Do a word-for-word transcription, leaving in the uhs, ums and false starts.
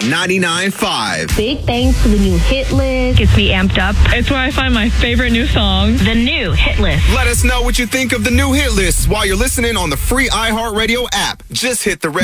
ninety-nine point five. Big thanks to the new hit list. Gets me amped up. It's where I find my favorite new songs. The new hit list. Let us know what you think of the new hit list while you're listening on the free iHeartRadio app. Just hit the red